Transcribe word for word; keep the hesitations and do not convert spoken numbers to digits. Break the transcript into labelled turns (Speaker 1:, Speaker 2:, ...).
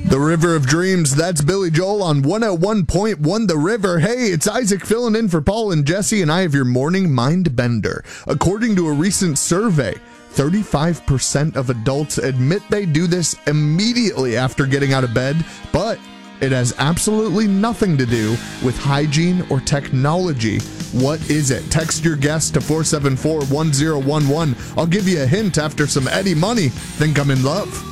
Speaker 1: The River of Dreams, that's Billy Joel on one oh one point one The River. Hey, it's Isaac filling in for Paul and Jesse, and I have your morning mind bender. According to a recent survey, thirty-five percent of adults admit they do this immediately after getting out of bed, but it has absolutely nothing to do with hygiene or technology. What is it? Text your guess to four seven four one zero one one. I'll give you a hint after some Eddie Money. Think I'm in love.